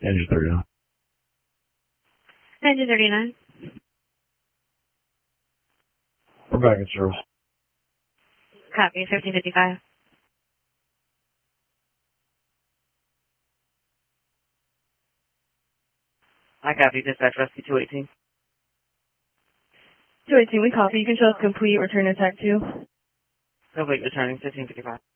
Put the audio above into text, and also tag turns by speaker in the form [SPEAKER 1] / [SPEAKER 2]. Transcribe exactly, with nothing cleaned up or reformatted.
[SPEAKER 1] Engine thirty-nine.
[SPEAKER 2] Engine thirty-nine.
[SPEAKER 1] We're back in service.
[SPEAKER 2] Copy, fifteen fifty-five.
[SPEAKER 3] I copy, dispatch rescue two eighteen.
[SPEAKER 4] two eighteen, we copy. You can show us complete, return attack two.
[SPEAKER 3] Complete, returning fifteen fifty-five.